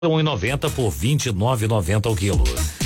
1,90 por 29,90 o quilo.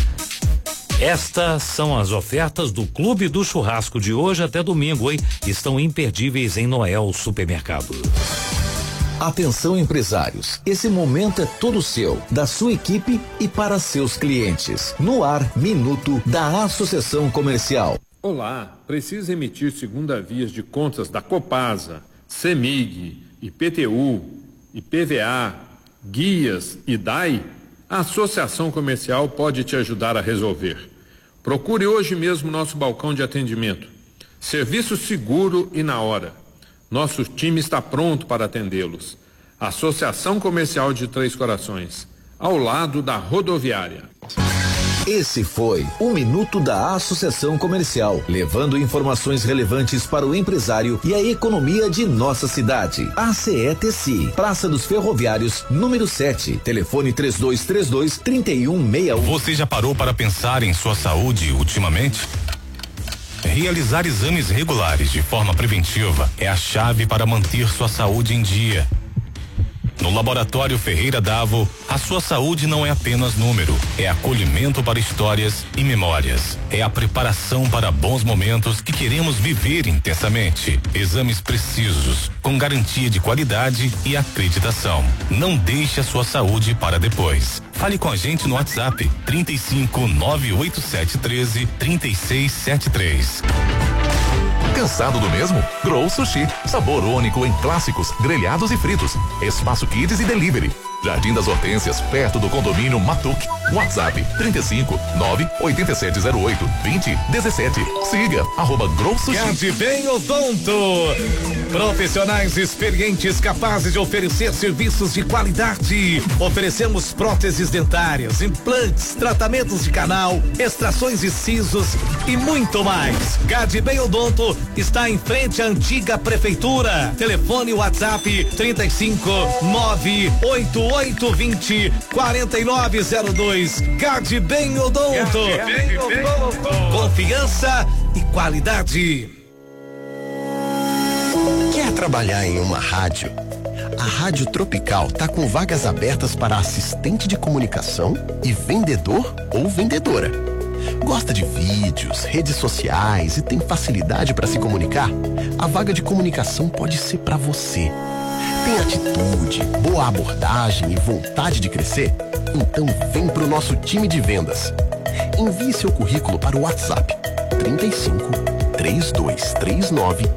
Estas são as ofertas do Clube do Churrasco de hoje até domingo, hein? Estão imperdíveis em Noel Supermercado. Atenção, empresários, esse momento é todo seu, da sua equipe e para seus clientes. No ar, Minuto da Associação Comercial. Olá, precisa emitir segunda vias de contas da Copasa, CEMIG, IPTU, IPVA, guias e DAI? A Associação Comercial pode te ajudar a resolver. Procure hoje mesmo nosso balcão de atendimento. Serviço seguro e na hora. Nosso time está pronto para atendê-los. Associação Comercial de Três Corações, ao lado da rodoviária. Esse foi o Minuto da Associação Comercial, levando informações relevantes para o empresário e a economia de nossa cidade. ACETC, Praça dos Ferroviários, número 7, telefone 3232-3161. Você já parou para pensar em sua saúde ultimamente? Realizar exames regulares de forma preventiva é a chave para manter sua saúde em dia. No Laboratório Ferreira Davo, a sua saúde não é apenas número, é acolhimento para histórias e memórias. É a preparação para bons momentos que queremos viver intensamente. Exames precisos, com garantia de qualidade e acreditação. Não deixe a sua saúde para depois. Fale com a gente no WhatsApp 35 98713 3673. Cansado do mesmo? Grow Sushi. Sabor único em clássicos, grelhados e fritos. Espaço Kids e Delivery. Jardim das Hortênsias, perto do condomínio Matuque. WhatsApp 35 98708 2017. Siga @Grow Sushi. Gadbem Odonto. Profissionais experientes capazes de oferecer serviços de qualidade. Oferecemos próteses dentárias, implantes, tratamentos de canal, extrações e sisos e muito mais. Gadbem Odonto está em frente à antiga prefeitura. Telefone WhatsApp 35 98820 4902. Gadbem Odonto. Confiança e qualidade. Quer trabalhar em uma rádio? A Rádio Tropical tá com vagas abertas para assistente de comunicação e vendedor ou vendedora. Gosta de vídeos, redes sociais e tem facilidade para se comunicar? A vaga de comunicação pode ser para você. Tem atitude, boa abordagem e vontade de crescer? Então vem pro nosso time de vendas. Envie seu currículo para o WhatsApp 35 3239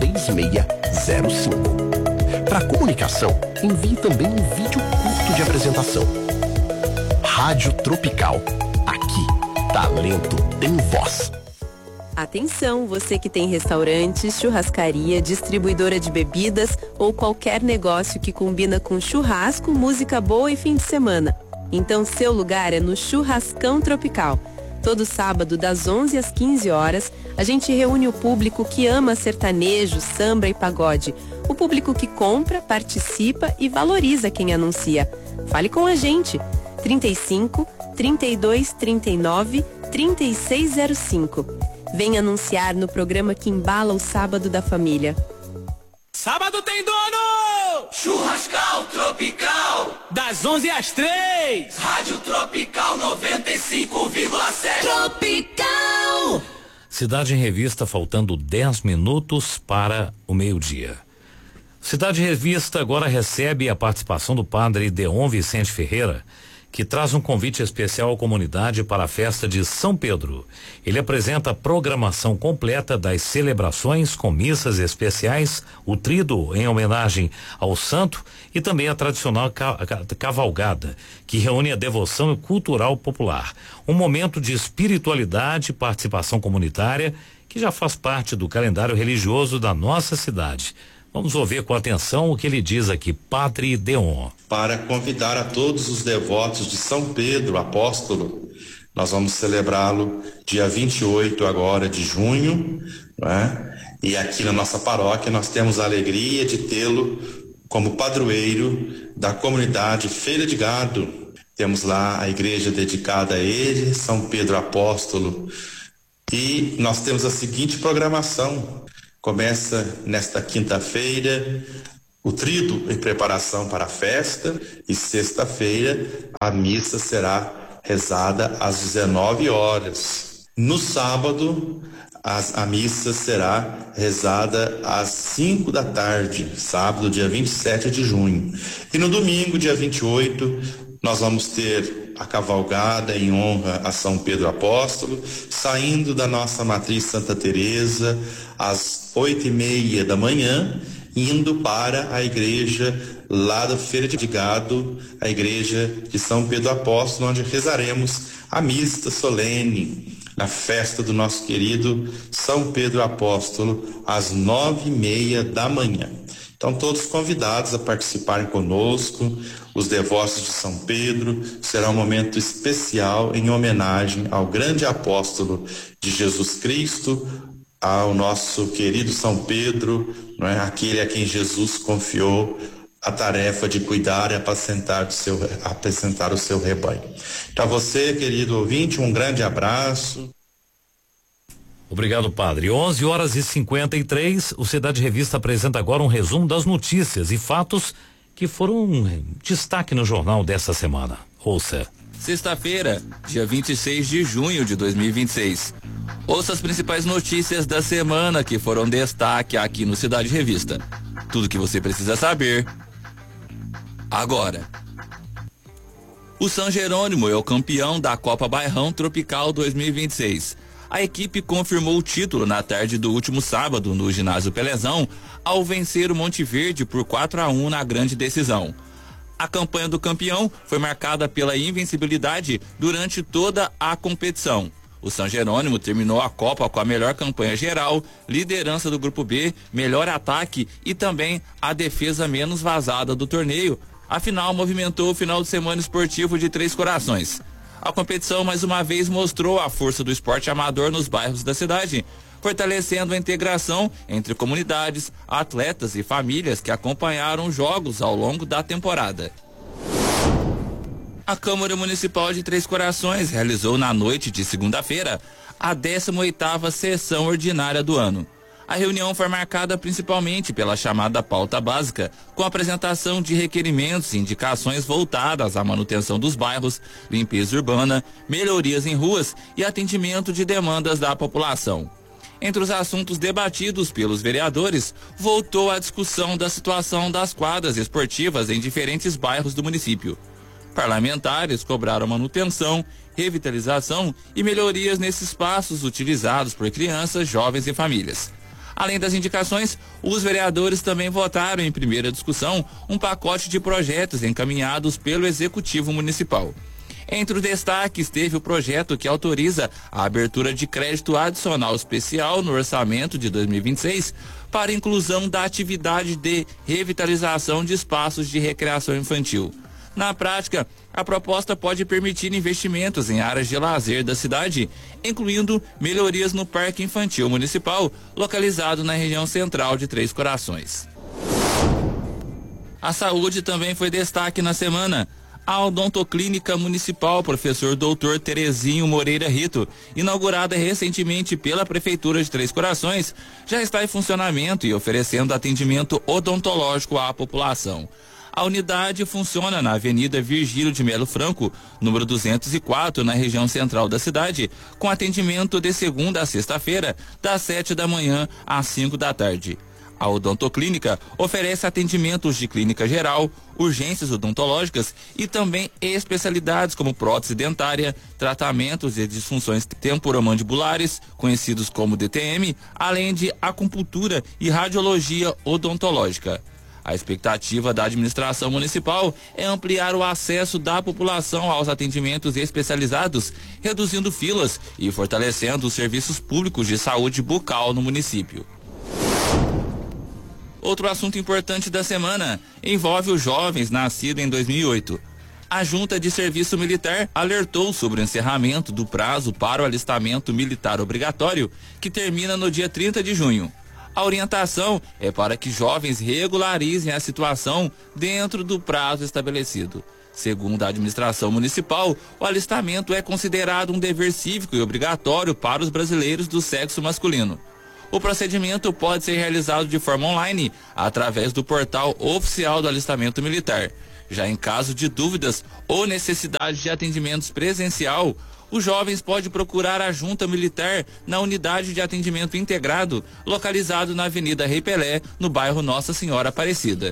3605. Para comunicação, envie também um vídeo curto de apresentação. Rádio Tropical. Aqui, talento tem voz. Atenção, você que tem restaurante, churrascaria, distribuidora de bebidas ou qualquer negócio que combina com churrasco, música boa e fim de semana. Então seu lugar é no Churrascão Tropical. Todo sábado, das 11 às 15 horas, a gente reúne o público que ama sertanejo, samba e pagode. O público que compra, participa e valoriza quem anuncia. Fale com a gente. 35 32 39 3605. Vem anunciar no programa que embala o sábado da família. Sábado tem dono! Churrascal Tropical. Das 11 às 3. Rádio Tropical 95,7. Tropical. Cidade em Revista, faltando 10 minutos para o meio-dia. Cidade em Revista agora recebe a participação do padre Deon Vicente Ferreira, que traz um convite especial à comunidade para a festa de São Pedro. Ele apresenta a programação completa das celebrações com missas especiais, o tríduo em homenagem ao santo e também a tradicional cavalgada, que reúne a devoção cultural popular. Um momento de espiritualidade e participação comunitária que já faz parte do calendário religioso da nossa cidade. Vamos ouvir com atenção o que ele diz aqui, Padre Deon. Para convidar a todos os devotos de São Pedro, apóstolo, nós vamos celebrá-lo dia 28 agora de junho, né? E aqui na nossa paróquia nós temos a alegria de tê-lo como padroeiro da comunidade Feira de Gado. Temos lá a igreja dedicada a ele, São Pedro Apóstolo, e nós temos a seguinte programação. Começa nesta quinta-feira, o tríduo em preparação para a festa, e sexta-feira a missa será rezada às 19 horas. No sábado, a missa será rezada às 5 da tarde, sábado, dia 27 de junho. E no domingo, dia 28, nós vamos ter a cavalgada em honra a São Pedro Apóstolo, saindo da nossa matriz Santa Teresa às 8:30 da manhã, indo para a igreja lá da Feira de Gado, a igreja de São Pedro Apóstolo, onde rezaremos a missa solene, na festa do nosso querido São Pedro Apóstolo, às 9:30 da manhã. Então, todos convidados a participarem conosco, os devotos de São Pedro. Será um momento especial em homenagem ao grande apóstolo de Jesus Cristo, ao nosso querido São Pedro, não é? Aquele a quem Jesus confiou a tarefa de cuidar e apacentar o seu rebanho. Então, a você, querido ouvinte, um grande abraço. Obrigado, padre. 11h53, o Cidade Revista apresenta agora um resumo das notícias e fatos que foram destaque no jornal dessa semana. Ouça. Sexta-feira, dia 26 de junho de 2026. Ouça as principais notícias da semana que foram destaque aqui no Cidade Revista. Tudo que você precisa saber agora. O São Jerônimo é o campeão da Copa Bairrão Tropical 2026. A equipe confirmou o título na tarde do último sábado no ginásio Pelezão, ao vencer o Monte Verde por 4-1 na grande decisão. A campanha do campeão foi marcada pela invencibilidade durante toda a competição. O São Jerônimo terminou a Copa com a melhor campanha geral, liderança do Grupo B, melhor ataque e também a defesa menos vazada do torneio. A final movimentou o final de semana esportivo de Três Corações. A competição mais uma vez mostrou a força do esporte amador nos bairros da cidade, fortalecendo a integração entre comunidades, atletas e famílias que acompanharam jogos ao longo da temporada. A Câmara Municipal de Três Corações realizou na noite de segunda-feira a 18ª sessão ordinária do ano. A reunião foi marcada principalmente pela chamada pauta básica, com a apresentação de requerimentos e indicações voltadas à manutenção dos bairros, limpeza urbana, melhorias em ruas e atendimento de demandas da população. Entre os assuntos debatidos pelos vereadores, voltou a discussão da situação das quadras esportivas em diferentes bairros do município. Parlamentares cobraram manutenção, revitalização e melhorias nesses espaços utilizados por crianças, jovens e famílias. Além das indicações, os vereadores também votaram em primeira discussão um pacote de projetos encaminhados pelo Executivo Municipal. Entre os destaques teve o projeto que autoriza a abertura de crédito adicional especial no orçamento de 2026 para inclusão da atividade de revitalização de espaços de recreação infantil. Na prática, a proposta pode permitir investimentos em áreas de lazer da cidade, incluindo melhorias no Parque Infantil Municipal, localizado na região central de Três Corações. A saúde também foi destaque na semana. A Odontoclínica Municipal Professor Dr. Terezinho Moreira Rito, inaugurada recentemente pela Prefeitura de Três Corações, já está em funcionamento e oferecendo atendimento odontológico à população. A unidade funciona na Avenida Virgílio de Melo Franco, número 204, na região central da cidade, com atendimento de segunda a sexta-feira, das 7 da manhã às 5 da tarde. A Odontoclínica oferece atendimentos de clínica geral, urgências odontológicas e também especialidades como prótese dentária, tratamentos de disfunções temporomandibulares, conhecidos como DTM, além de acupuntura e radiologia odontológica. A expectativa da administração municipal é ampliar o acesso da população aos atendimentos especializados, reduzindo filas e fortalecendo os serviços públicos de saúde bucal no município. Outro assunto importante da semana envolve os jovens nascidos em 2008. A Junta de Serviço Militar alertou sobre o encerramento do prazo para o alistamento militar obrigatório, que termina no dia 30 de junho. A orientação é para que jovens regularizem a situação dentro do prazo estabelecido. Segundo a administração municipal, o alistamento é considerado um dever cívico e obrigatório para os brasileiros do sexo masculino. O procedimento pode ser realizado de forma online, através do portal oficial do alistamento militar. Já em caso de dúvidas ou necessidade de atendimento presencial, os jovens podem procurar a Junta Militar na unidade de atendimento integrado, localizado na Avenida Rei Pelé, no bairro Nossa Senhora Aparecida.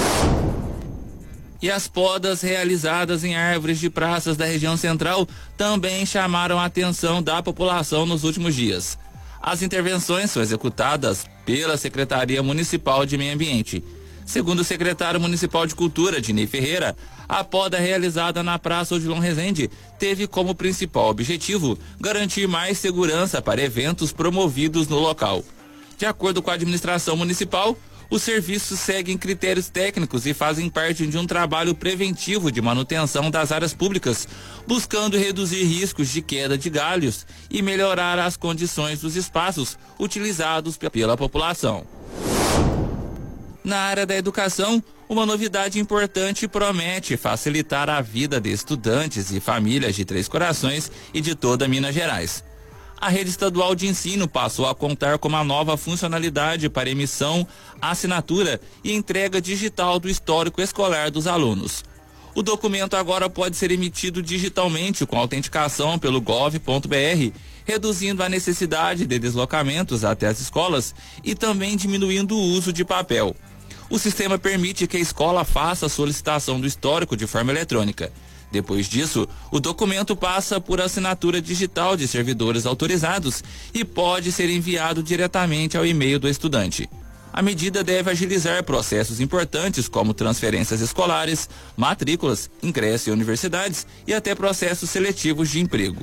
E as podas realizadas em árvores de praças da região central também chamaram a atenção da população nos últimos dias. As intervenções são executadas pela Secretaria Municipal de Meio Ambiente. Segundo o secretário municipal de Cultura, Dinei Ferreira, a poda realizada na Praça Odilon Rezende teve como principal objetivo garantir mais segurança para eventos promovidos no local. De acordo com a administração municipal, os serviços seguem critérios técnicos e fazem parte de um trabalho preventivo de manutenção das áreas públicas, buscando reduzir riscos de queda de galhos e melhorar as condições dos espaços utilizados pela população. Na área da educação, uma novidade importante promete facilitar a vida de estudantes e famílias de Três Corações e de toda Minas Gerais. A rede estadual de ensino passou a contar com uma nova funcionalidade para emissão, assinatura e entrega digital do histórico escolar dos alunos. O documento agora pode ser emitido digitalmente com autenticação pelo gov.br, reduzindo a necessidade de deslocamentos até as escolas e também diminuindo o uso de papel. O sistema permite que a escola faça a solicitação do histórico de forma eletrônica. Depois disso, o documento passa por assinatura digital de servidores autorizados e pode ser enviado diretamente ao e-mail do estudante. A medida deve agilizar processos importantes como transferências escolares, matrículas, ingresso em universidades e até processos seletivos de emprego.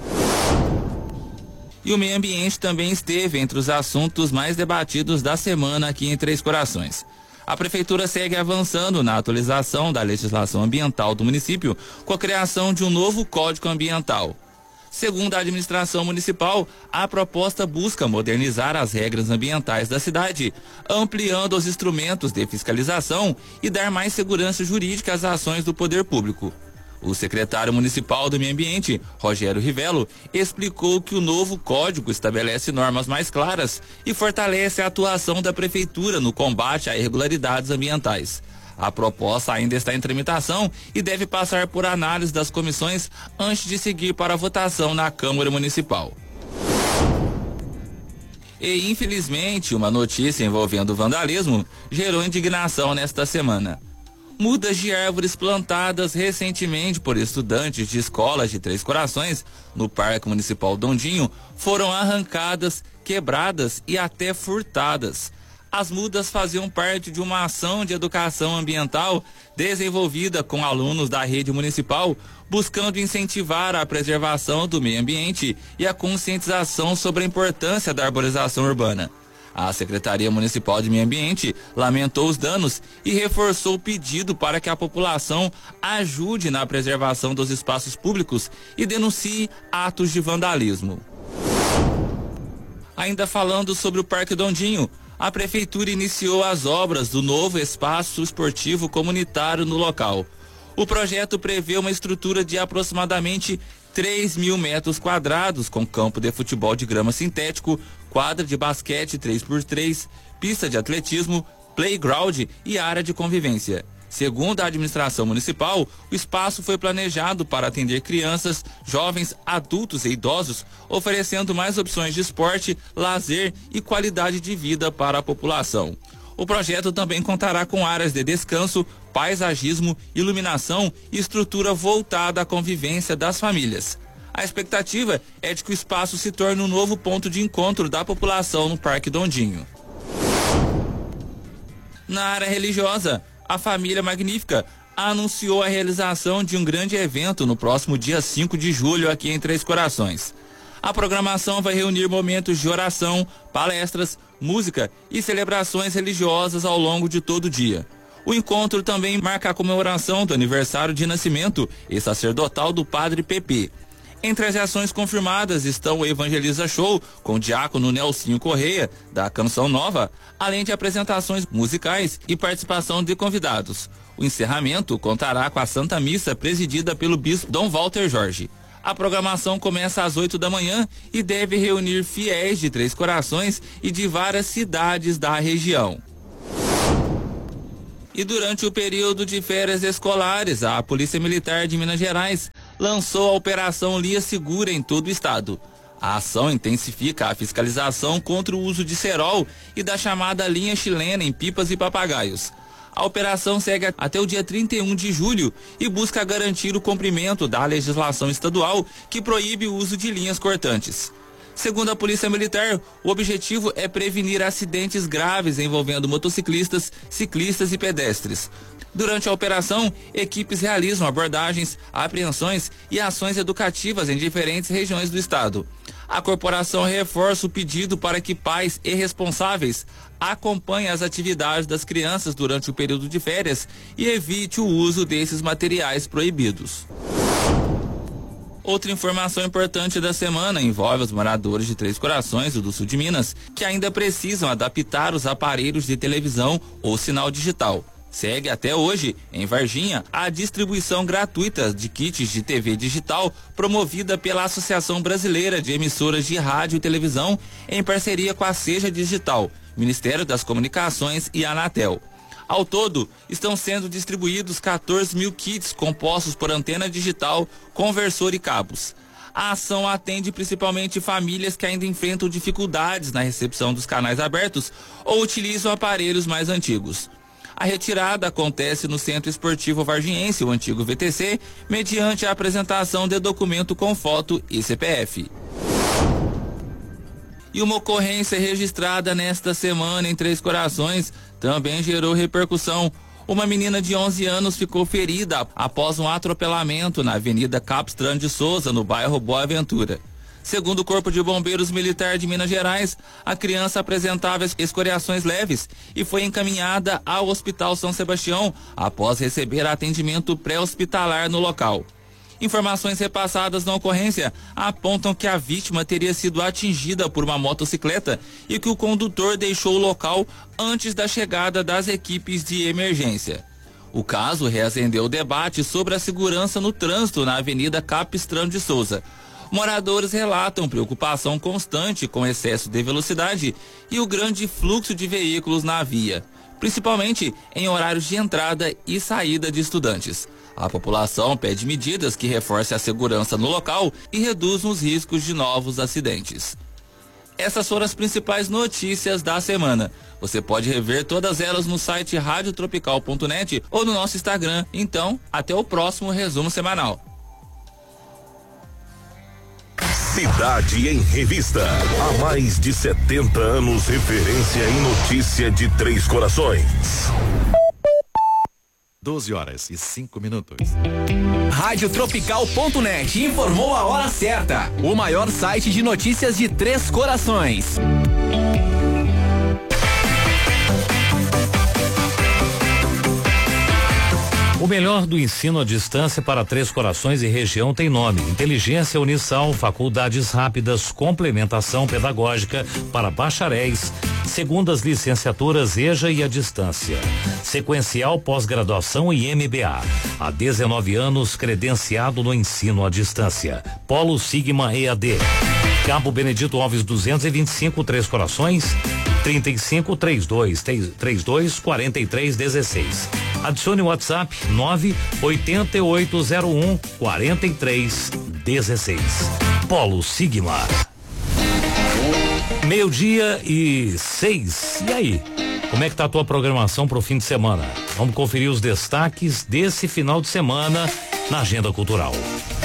E o meio ambiente também esteve entre os assuntos mais debatidos da semana aqui em Três Corações. A Prefeitura segue avançando na atualização da legislação ambiental do município com a criação de um novo Código Ambiental. Segundo a administração municipal, a proposta busca modernizar as regras ambientais da cidade, ampliando os instrumentos de fiscalização e dar mais segurança jurídica às ações do poder público. O secretário municipal do Meio Ambiente, Rogério Rivello, explicou que o novo código estabelece normas mais claras e fortalece a atuação da prefeitura no combate a irregularidades ambientais. A proposta ainda está em tramitação e deve passar por análise das comissões antes de seguir para a votação na Câmara Municipal. E, infelizmente, uma notícia envolvendo vandalismo gerou indignação nesta semana. Mudas de árvores plantadas recentemente por estudantes de escolas de Três Corações no Parque Municipal Dondinho foram arrancadas, quebradas e até furtadas. As mudas faziam parte de uma ação de educação ambiental desenvolvida com alunos da rede municipal, buscando incentivar a preservação do meio ambiente e a conscientização sobre a importância da arborização urbana. A Secretaria Municipal de Meio Ambiente lamentou os danos e reforçou o pedido para que a população ajude na preservação dos espaços públicos e denuncie atos de vandalismo. Ainda falando sobre o Parque Dondinho, a Prefeitura iniciou as obras do novo espaço esportivo comunitário no local. O projeto prevê uma estrutura de aproximadamente 3.000 metros quadrados, com campo de futebol de grama sintético, quadra de basquete 3x3, pista de atletismo, playground e área de convivência. Segundo a administração municipal, o espaço foi planejado para atender crianças, jovens, adultos e idosos, oferecendo mais opções de esporte, lazer e qualidade de vida para a população. O projeto também contará com áreas de descanso, paisagismo, iluminação e estrutura voltada à convivência das famílias. A expectativa é de que o espaço se torne um novo ponto de encontro da população no Parque Dondinho. Na área religiosa, a família Magnífica anunciou a realização de um grande evento no próximo dia 5 de julho aqui em Três Corações. A programação vai reunir momentos de oração, palestras, música e celebrações religiosas ao longo de todo o dia. O encontro também marca a comemoração do aniversário de nascimento e sacerdotal do Padre Pepe. Entre as ações confirmadas estão o Evangeliza Show com o diácono Nelsinho Correia, da Canção Nova, além de apresentações musicais e participação de convidados. O encerramento contará com a Santa Missa presidida pelo bispo Dom Walter Jorge. A programação começa às 8 da manhã e deve reunir fiéis de Três Corações e de várias cidades da região. E durante o período de férias escolares, a Polícia Militar de Minas Gerais lançou a Operação Lia Segura em todo o estado. A ação intensifica a fiscalização contra o uso de cerol e da chamada linha chilena em pipas e papagaios. A operação segue até o dia 31 de julho e busca garantir o cumprimento da legislação estadual que proíbe o uso de linhas cortantes. Segundo a Polícia Militar, o objetivo é prevenir acidentes graves envolvendo motociclistas, ciclistas e pedestres. Durante a operação, equipes realizam abordagens, apreensões e ações educativas em diferentes regiões do estado. A corporação reforça o pedido para que pais e responsáveis acompanhem as atividades das crianças durante o período de férias e evite o uso desses materiais proibidos. Outra informação importante da semana envolve os moradores de Três Corações, do sul de Minas, que ainda precisam adaptar os aparelhos de televisão ou sinal digital. Segue até hoje, em Varginha, a distribuição gratuita de kits de TV digital promovida pela Associação Brasileira de Emissoras de Rádio e Televisão em parceria com a Seja Digital, Ministério das Comunicações e Anatel. Ao todo, estão sendo distribuídos 14 mil kits compostos por antena digital, conversor e cabos. A ação atende principalmente famílias que ainda enfrentam dificuldades na recepção dos canais abertos ou utilizam aparelhos mais antigos. A retirada acontece no Centro Esportivo Varginhense, o antigo VTC, mediante a apresentação de documento com foto e CPF. E uma ocorrência registrada nesta semana em Três Corações também gerou repercussão. Uma menina de 11 anos ficou ferida após um atropelamento na Avenida Capistrano de Souza, no bairro Boa Ventura. Segundo o Corpo de Bombeiros Militar de Minas Gerais, a criança apresentava escoriações leves e foi encaminhada ao Hospital São Sebastião após receber atendimento pré-hospitalar no local. Informações repassadas na ocorrência apontam que a vítima teria sido atingida por uma motocicleta e que o condutor deixou o local antes da chegada das equipes de emergência. O caso reacendeu o debate sobre a segurança no trânsito na Avenida Capistrano de Souza. Moradores relatam preocupação constante com excesso de velocidade e o grande fluxo de veículos na via, principalmente em horários de entrada e saída de estudantes. A população pede medidas que reforcem a segurança no local e reduzam os riscos de novos acidentes. Essas foram as principais notícias da semana. Você pode rever todas elas no site radiotropical.net ou no nosso Instagram. Então, até o próximo resumo semanal. Cidade em Revista. Há mais de 70 anos, referência em notícia de Três Corações. 12h05. Radiotropical.net informou a hora certa. O maior site de notícias de Três Corações. O melhor do ensino à distância para Três Corações e região tem nome: Inteligência Unisal, faculdades rápidas, complementação pedagógica para bacharéis, segundas licenciaturas EJA e à distância, sequencial pós-graduação e MBA. Há 19 anos credenciado no ensino à distância. Polo Sigma EAD. Cabo Benedito Alves 225, Três Corações, 3532-4316. Adicione o WhatsApp 98801-4316. Polo Sigma. 12:06. E aí? Como é que tá a tua programação pro fim de semana? Vamos conferir os destaques desse final de semana na agenda cultural.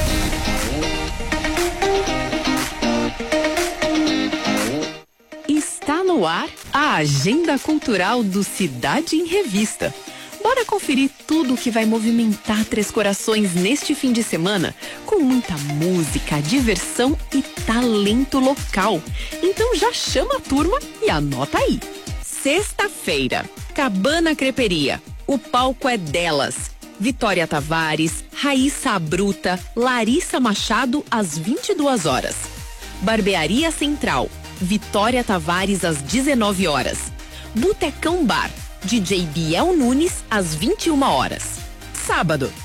Está no ar a agenda cultural do Cidade em Revista. Bora conferir tudo o que vai movimentar Três Corações neste fim de semana, com muita música, diversão e talento local. Então já chama a turma e anota aí. Sexta-feira, Cabana Creperia. O palco é delas. Vitória Tavares, Raíssa Abruta, Larissa Machado às 22 horas. Barbearia Central, Vitória Tavares às 19 horas. Botecão Bar, DJ Biel Nunes às 21 horas. Sábado,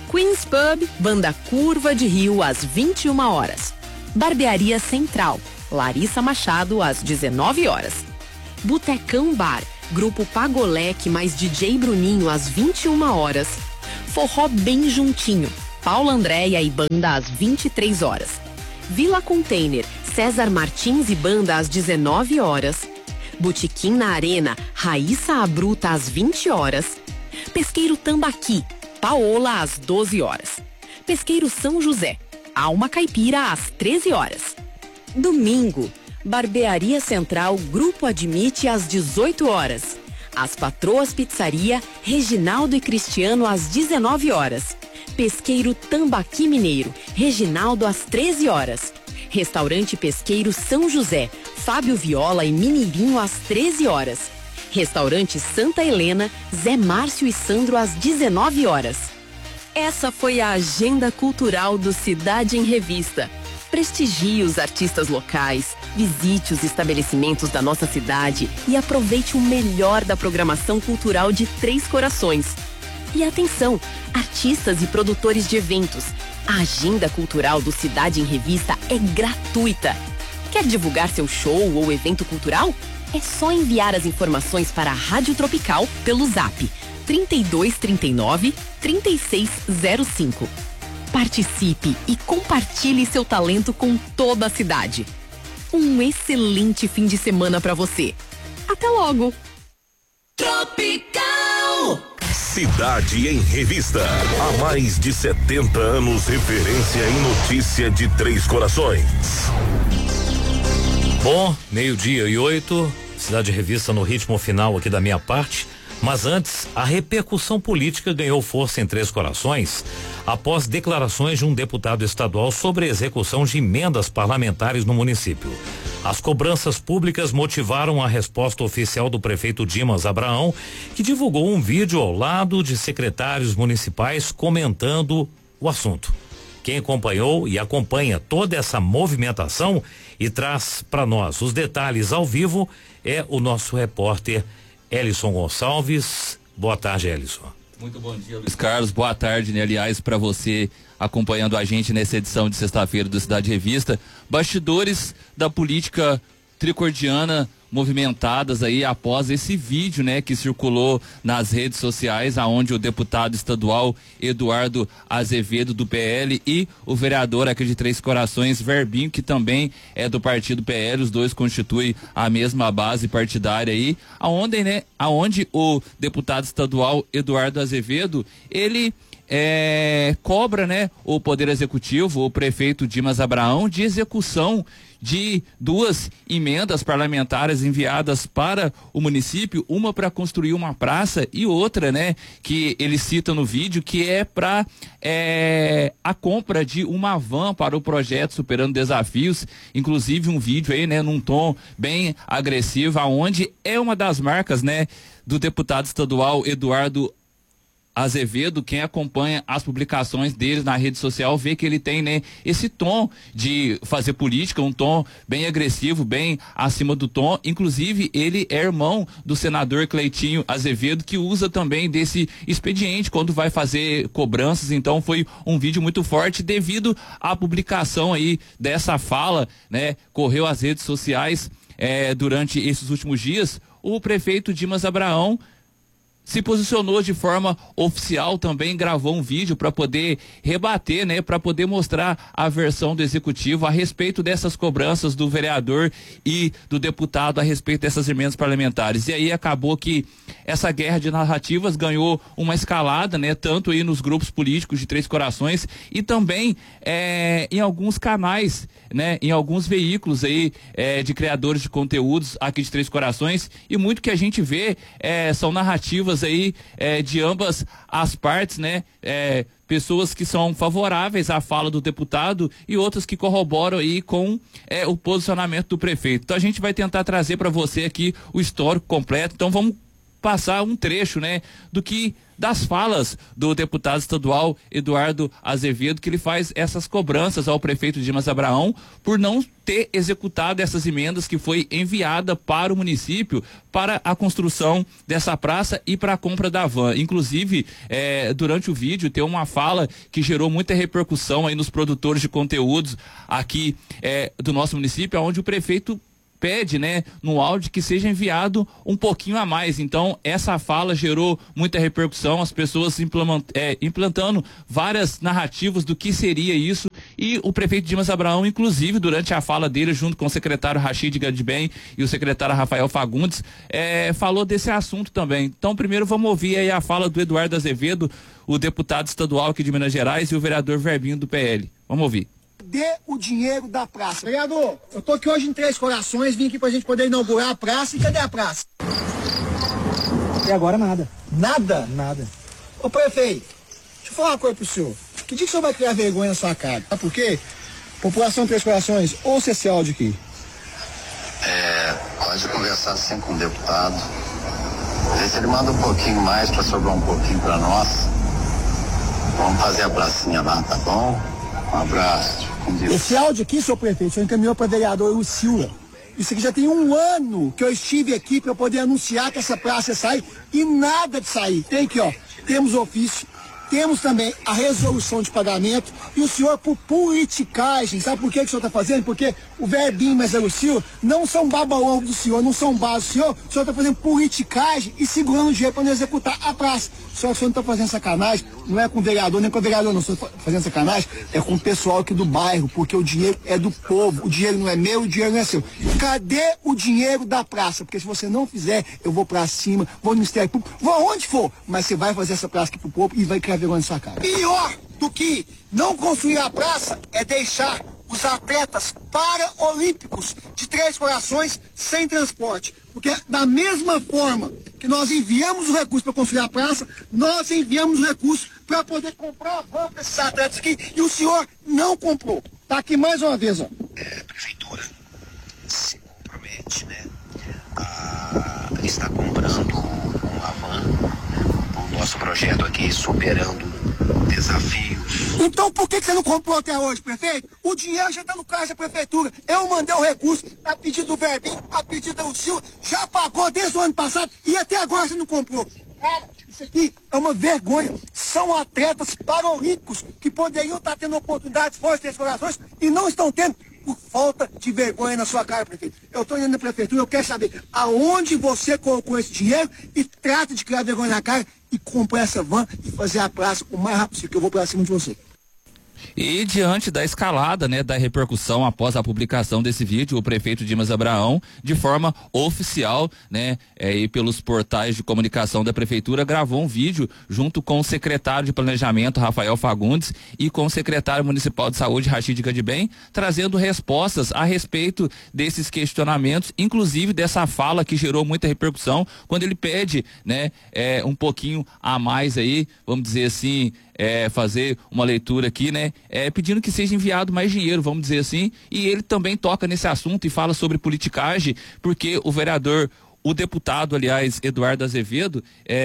Queen's Pub, Banda Curva de Rio, às 21 horas. Barbearia Central, Larissa Machado, às 19 horas. Botecão Bar, Grupo Pagoleque mais DJ Bruninho, às 21 horas. Forró Bem Juntinho, Paula Andréia e Banda, às 23 horas. Vila Container, César Martins e Banda, às 19 horas. Botequim na Arena, Raíssa Abruta, às 20 horas. Pesqueiro Tambaqui, Paola, às 12 horas. Pesqueiro São José, Alma Caipira, às 13 horas. Domingo, Barbearia Central, Grupo Admite, às 18 horas. As Patroas Pizzaria, Reginaldo e Cristiano, às 19 horas. Pesqueiro Tambaqui Mineiro, Reginaldo, às 13 horas. Restaurante Pesqueiro São José, Fábio Viola e Mineirinho, às 13 horas. Restaurante Santa Helena, Zé Márcio e Sandro, às 19 horas. Essa foi a agenda cultural do Cidade em Revista. Prestigie os artistas locais, visite os estabelecimentos da nossa cidade e aproveite o melhor da programação cultural de Três Corações. E atenção, artistas e produtores de eventos. A agenda cultural do Cidade em Revista é gratuita. Quer divulgar seu show ou evento cultural? É só enviar as informações para a Rádio Tropical pelo Zap 3239-3605. Participe e compartilhe seu talento com toda a cidade. Um excelente fim de semana para você. Até logo! Tropical! Cidade em Revista. Há mais de 70 anos, referência em notícia de Três Corações. Bom, 12:08, Cidade Revista no ritmo final aqui da minha parte. Mas antes, a repercussão política ganhou força em Três Corações após declarações de um deputado estadual sobre a execução de emendas parlamentares no município. As cobranças públicas motivaram a resposta oficial do prefeito Dimas Abraão, que divulgou um vídeo ao lado de secretários municipais comentando o assunto. Quem acompanhou e acompanha toda essa movimentação e traz para nós os detalhes ao vivo é o nosso repórter Elison Gonçalves. Boa tarde, Elison. Muito bom dia, Luiz Carlos. Boa tarde, né? Aliás, para você acompanhando a gente nessa edição de sexta-feira do Cidade Revista. Bastidores da política tricordiana movimentadas aí após esse vídeo, né, que circulou nas redes sociais, aonde o deputado estadual Eduardo Azevedo do PL e o vereador aqui de Três Corações, Verbinho, que também é do partido PL, os dois constituem a mesma base partidária aí, aonde o deputado estadual Eduardo Azevedo, ele cobra, né, o Poder Executivo, o prefeito Dimas Abraão, de execução de duas emendas parlamentares enviadas para o município, uma para construir uma praça e outra, né, que ele cita no vídeo, que é para a compra de uma van para o projeto Superando Desafios, inclusive um vídeo aí, né, num tom bem agressivo, aonde é uma das marcas, né, do deputado estadual Eduardo Azevedo. Quem acompanha as publicações dele na rede social vê que ele tem, né, esse tom de fazer política, um tom bem agressivo, bem acima do tom. Inclusive, ele é irmão do senador Cleitinho Azevedo, que usa também desse expediente quando vai fazer cobranças. Então, foi um vídeo muito forte devido à publicação aí dessa fala, né, correu às redes sociais durante esses últimos dias. O prefeito Dimas Abraão se posicionou de forma oficial, também gravou um vídeo para poder rebater, né, para poder mostrar a versão do executivo a respeito dessas cobranças do vereador e do deputado a respeito dessas emendas parlamentares. E aí acabou que essa guerra de narrativas ganhou uma escalada, né, tanto aí nos grupos políticos de Três Corações e também em alguns canais, né, em alguns veículos aí de criadores de conteúdos aqui de Três Corações, e muito que a gente vê são narrativas aí de ambas as partes, né? Pessoas que são favoráveis à fala do deputado e outras que corroboram aí com o posicionamento do prefeito. Então a gente vai tentar trazer para você aqui o histórico completo. Então vamos passar um trecho, né, do que das falas do deputado estadual Eduardo Azevedo, que ele faz essas cobranças ao prefeito Dimas Abraão por não ter executado essas emendas que foi enviada para o município para a construção dessa praça e para a compra da van. Inclusive, durante o vídeo tem uma fala que gerou muita repercussão aí nos produtores de conteúdos aqui do nosso município, onde o prefeito pede, né, no áudio que seja enviado um pouquinho a mais. Então, essa fala gerou muita repercussão, as pessoas implantando várias narrativas do que seria isso, e o prefeito Dimas Abraão, inclusive, durante a fala dele, junto com o secretário Rachid Gadibem e o secretário Rafael Fagundes, falou desse assunto também. Então, primeiro vamos ouvir aí a fala do Eduardo Azevedo, o deputado estadual aqui de Minas Gerais, e o vereador Verbinho do PL. Vamos ouvir. Dê o dinheiro da praça. Vereador, eu tô aqui hoje em Três Corações, vim aqui pra gente poder inaugurar a praça. E cadê a praça? E agora nada. Nada? Nada. Ô prefeito, deixa eu falar uma coisa pro senhor. Que dia que o senhor vai criar vergonha na sua cara? Sabe por quê? População Três Corações, ouça esse áudio aqui. Pode conversar assim com o deputado. Vê se ele manda um pouquinho mais pra sobrar um pouquinho pra nós. Vamos fazer a pracinha lá, tá bom? Um abraço, com Deus. Esse áudio aqui, senhor prefeito, o senhor encaminhou para o vereador Lucila. Isso aqui já tem 1 ano que eu estive aqui para poder anunciar que essa praça sai e nada de sair. Tem aqui, ó, temos o ofício, temos também a resolução de pagamento e o senhor por politicagem, sabe por que o senhor está fazendo? Porque o Verbinho e a Lucila não são baba-ovo do senhor, não são base do senhor, o senhor está fazendo politicagem e segurando o dinheiro para não executar a praça. Só que o senhor não está fazendo sacanagem, não é com o vereador, nem com o vereador não, o senhor está fazendo sacanagem, é com o pessoal aqui do bairro, porque o dinheiro é do povo, o dinheiro não é meu, o dinheiro não é seu. Cadê o dinheiro da praça? Porque se você não fizer, eu vou para cima, vou no Ministério Público, vou aonde for, mas você vai fazer essa praça aqui pro povo e vai criar vergonha na sua cara. Pior do que não construir a praça é deixar os atletas paraolímpicos de Três Corações sem transporte. Porque da mesma forma que nós enviamos o recurso para construir a praça, nós enviamos o recurso para poder comprar a van para esses atletas aqui e o senhor não comprou. Tá aqui mais uma vez, ó. A prefeitura se compromete, né, a estar comprando uma van, o nosso projeto aqui superando desafios. Então por que você não comprou até hoje, prefeito? O dinheiro já está no caixa da prefeitura. Eu mandei o recurso a pedido do Verbinho, a pedido da Lucila, já pagou desde o ano passado e até agora você não comprou. Cara, isso aqui é uma vergonha. São atletas paralímpicos que poderiam estar tendo oportunidades fora de Três Corações e não estão tendo por falta de vergonha na sua cara, prefeito. Eu estou indo na prefeitura, eu quero saber aonde você colocou esse dinheiro e trata de criar vergonha na cara e comprar essa van e fazer a praça o mais rápido possível, que eu vou para cima de você. E diante da escalada, né, da repercussão após a publicação desse vídeo, o prefeito Dimas Abraão, de forma oficial, né, e pelos portais de comunicação da prefeitura, gravou um vídeo junto com o secretário de Planejamento, Rafael Fagundes, e com o secretário municipal de Saúde, Rachid Gadibem, trazendo respostas a respeito desses questionamentos, inclusive dessa fala que gerou muita repercussão, quando ele pede, né, um pouquinho a mais aí, vamos dizer assim, fazer uma leitura aqui, né? Pedindo que seja enviado mais dinheiro, vamos dizer assim, e ele também toca nesse assunto e fala sobre politicagem, porque o deputado, aliás, Eduardo Azevedo,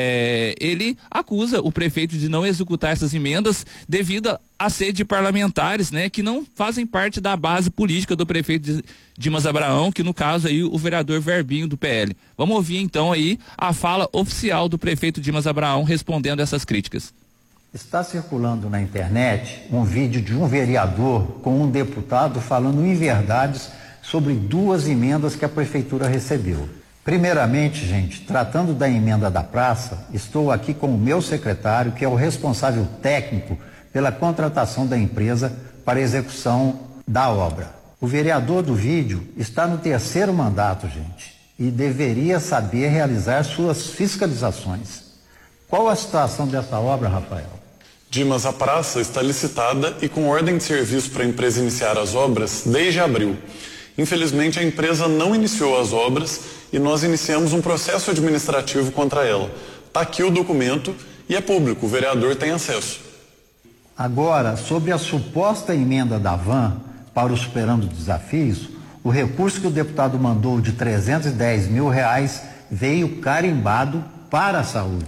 ele acusa o prefeito de não executar essas emendas devido à sede de parlamentares, né, que não fazem parte da base política do prefeito Dimas Abraão, que no caso aí o vereador Verbinho do PL. Vamos ouvir então aí a fala oficial do prefeito Dimas Abraão respondendo essas críticas. Está circulando na internet um vídeo de um vereador com um deputado falando inverdades sobre 2 emendas que a prefeitura recebeu. Primeiramente, gente, tratando da emenda da praça, estou aqui com o meu secretário, que é o responsável técnico pela contratação da empresa para a execução da obra. O vereador do vídeo está no 3º mandato, gente, e deveria saber realizar suas fiscalizações. Qual a situação dessa obra, Rafael? Dimas, a praça está licitada e com ordem de serviço para a empresa iniciar as obras desde abril. Infelizmente, a empresa não iniciou as obras e nós iniciamos um processo administrativo contra ela. Está aqui o documento e é público, o vereador tem acesso. Agora, sobre a suposta emenda da van para o Superando Desafios, o recurso que o deputado mandou de R$310 mil veio carimbado para a saúde.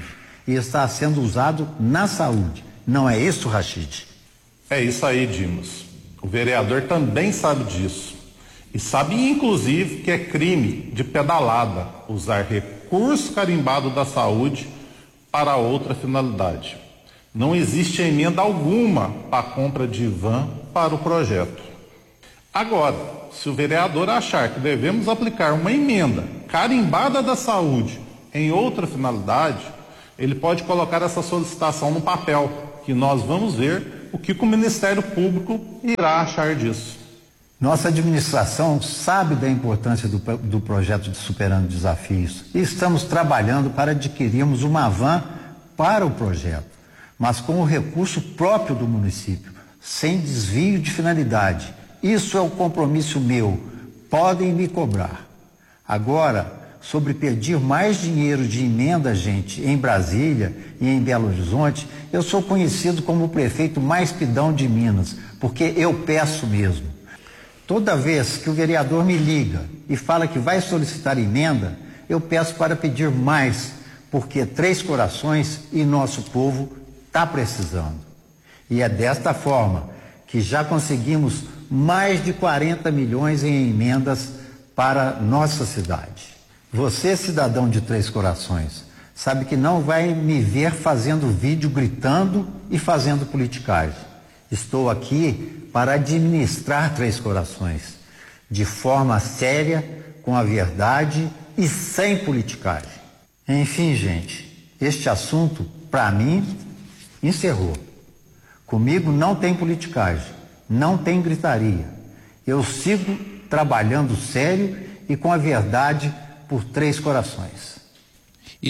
e está sendo usado na saúde. Não é isso, Rachid? É isso aí, Dimas. O vereador também sabe disso. E sabe, inclusive, que é crime de pedalada usar recurso carimbado da saúde para outra finalidade. Não existe emenda alguma para a compra de van para o projeto. Agora, se o vereador achar que devemos aplicar uma emenda carimbada da saúde em outra finalidade, ele pode colocar essa solicitação no papel, que nós vamos ver o que o Ministério Público irá achar disso. Nossa administração sabe da importância do projeto de Superando Desafios e estamos trabalhando para adquirirmos uma van para o projeto, mas com o recurso próprio do município, sem desvio de finalidade. Isso é um compromisso meu. Podem me cobrar. Agora, sobre pedir mais dinheiro de emenda, gente, em Brasília e em Belo Horizonte, eu sou conhecido como o prefeito mais pidão de Minas, porque eu peço mesmo. Toda vez que o vereador me liga e fala que vai solicitar emenda, eu peço para pedir mais, porque Três Corações e nosso povo está precisando. E é desta forma que já conseguimos mais de 40 milhões em emendas para nossa cidade. Você, cidadão de Três Corações, sabe que não vai me ver fazendo vídeo gritando e fazendo politicagem. Estou aqui para administrar Três Corações, de forma séria, com a verdade e sem politicagem. Enfim, gente, este assunto, para mim, encerrou. Comigo não tem politicagem, não tem gritaria. Eu sigo trabalhando sério e com a verdade por Três Corações. E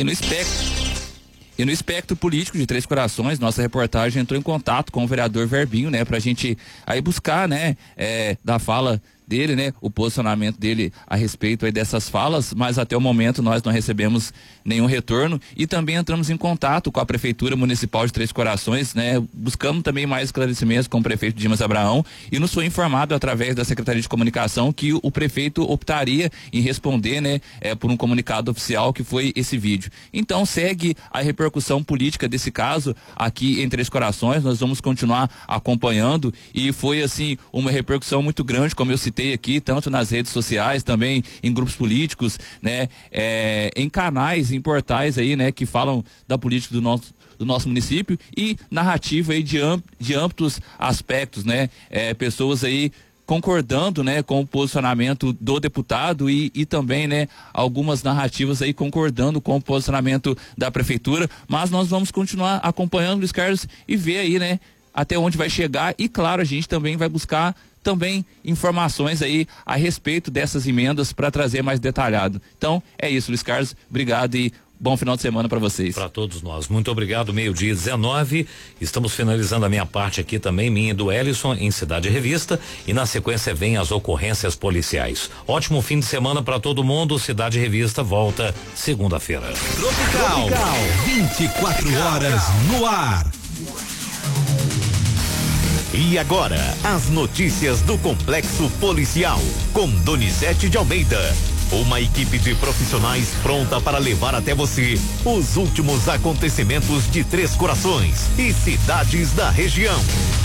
no espectro político de Três Corações, nossa reportagem entrou em contato com o vereador Verbinho, né, pra gente aí buscar, né, da fala dele, né, o posicionamento dele a respeito aí dessas falas, mas até o momento nós não recebemos nenhum retorno e também entramos em contato com a Prefeitura Municipal de Três Corações, né, buscamos também mais esclarecimentos com o prefeito Dimas Abraão e nos foi informado através da Secretaria de Comunicação que o prefeito optaria em responder, né, por um comunicado oficial que foi esse vídeo. Então segue a repercussão política desse caso aqui em Três Corações, nós vamos continuar acompanhando e foi assim uma repercussão muito grande, como eu citei aqui, tanto nas redes sociais, também em grupos políticos, né, em canais, em portais aí, né, que falam da política do nosso município e narrativa aí de amplos aspectos, né, pessoas aí concordando, né, com o posicionamento do deputado e também, né, algumas narrativas aí concordando com o posicionamento da prefeitura, mas nós vamos continuar acompanhando, Luiz Carlos, e ver aí, né, até onde vai chegar e claro, a gente também vai buscar também informações aí a respeito dessas emendas para trazer mais detalhado. Então, é isso, Luiz Carlos, obrigado e bom final de semana para vocês. Para todos nós, muito obrigado, 12:19, estamos finalizando a minha parte aqui também, minha e do Ellison, em Cidade Revista, e na sequência vem as ocorrências policiais. Ótimo fim de semana para todo mundo, Cidade Revista volta segunda-feira. Tropical, 24 horas no ar. E agora, as notícias do Complexo Policial, com Donizete de Almeida. Uma equipe de profissionais pronta para levar até você os últimos acontecimentos de Três Corações e cidades da região.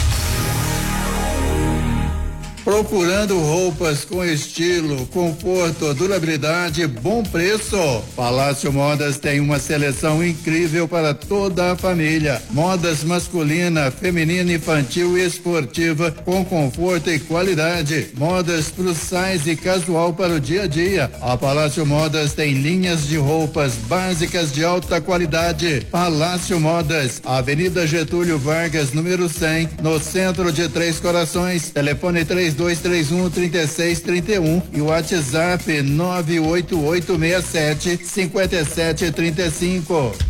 Procurando roupas com estilo, conforto, durabilidade e bom preço? Palácio Modas tem uma seleção incrível para toda a família. Modas masculina, feminina, infantil e esportiva com conforto e qualidade. Modas plus size e casual para o dia a dia. A Palácio Modas tem linhas de roupas básicas de alta qualidade. Palácio Modas, Avenida Getúlio Vargas, número 100, no centro de Três Corações. Telefone 3231-3631 e o WhatsApp 98867-5735.